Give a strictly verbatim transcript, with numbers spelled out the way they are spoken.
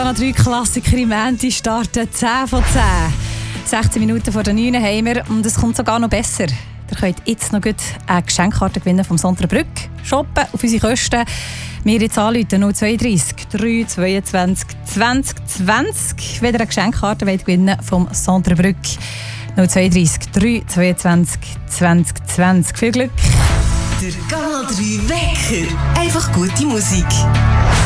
Kanal drei Klassiker im Ende starten zehn von zehn. sechzehn Minuten vor der neun haben wir und es kommt sogar noch besser. Ihr könnt jetzt noch gut eine Geschenkkarte gewinnen vom Sonderbrück. Shoppen auf unsere Kosten. Wir jetzt anrufen null zwei drei drei zweiundzwanzig zwanzig zwanzig. Wenn ihr eine Geschenkkarte wollt gewinnen vom Sonderbrück. null zwei drei drei zweiundzwanzig zwanzig zwanzig. Viel Glück! Der Kanal drei Wecker. Einfach gute Musik.